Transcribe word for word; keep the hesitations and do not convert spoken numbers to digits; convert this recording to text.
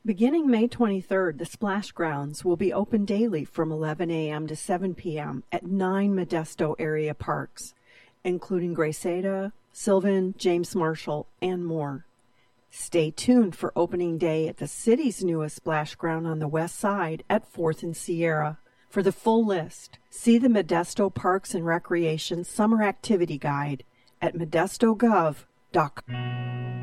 Beginning May twenty-third, the Splash Grounds will be open daily from eleven a.m. to seven p.m. at nine Modesto area parks, including Graceada, Sylvan, James Marshall, and more. Stay tuned for opening day at the city's newest splash ground on the west side at fourth and Sierra. For the full list, see the Modesto Parks and Recreation Summer Activity Guide at modesto gov dot com.